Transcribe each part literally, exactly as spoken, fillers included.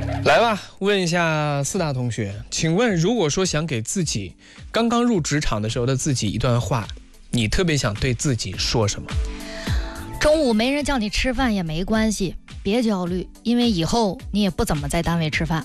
来吧，问一下四大同学，请问如果说想给自己刚刚入职场的时候的自己一段话，你特别想对自己说什么？ 中午没人叫你吃饭也没关系，别焦虑，因为以后你也不怎么在单位吃饭。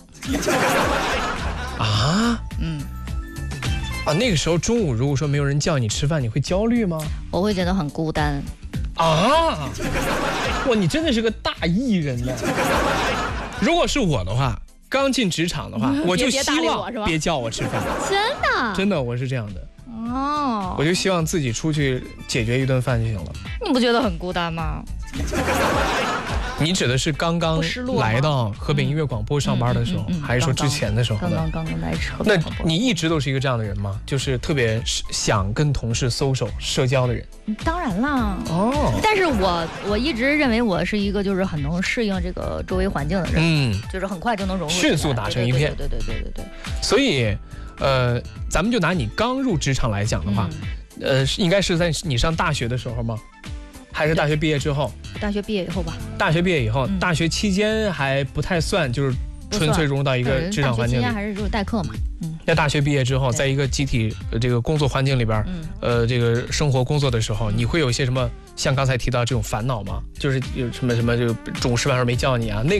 啊？ 嗯。 啊，那个时候中午如果说没有人叫你吃饭，你会焦虑吗？ 我会觉得很孤单。 啊！哇，你真的是个大艺人呢。如果是我的话，刚进职场的话，嗯、我就希望别叫我吃饭。 真的？ 真的，我是这样的。 哦。 我就希望自己出去解决一顿饭就行了。 你不觉得很孤单吗？ 你指的是刚刚来到河北音乐广播上班的时候， 嗯嗯嗯嗯、 还是说之前的时候呢？ 刚刚刚刚来河北。 那你一直都是一个这样的人吗？就是特别想跟同事 social 社交的人？ 当然啦。哦。但是我我一直认为我是一个就是很能适应这个周围环境的人，嗯，就是很快就能融入， 迅速打成一片。 对对对对对对。 所以，呃，咱们就拿你刚入职场来讲的话，嗯、呃，应该是在你上大学的时候吗？还是大学毕业之后？ 大学毕业以后吧。 大学毕业以后，嗯、大学期间还不太算，就是纯粹融入到一个职场环境里。 大学期间还是就是代课嘛。嗯。 在大学毕业之后，在一个集体这个工作环境里边，嗯、呃，这个生活工作的时候，你会有一些什么像刚才提到这种烦恼吗？就是有什么什么就中午吃饭时候没叫你啊，那个。